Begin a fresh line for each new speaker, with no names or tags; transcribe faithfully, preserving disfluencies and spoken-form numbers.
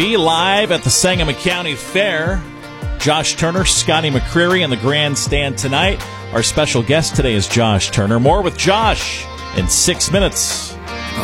Be live at the Sangamon County Fair. Josh Turner, Scotty McCreery in the grandstand tonight. Our special guest today is Josh Turner. More with Josh in six minutes.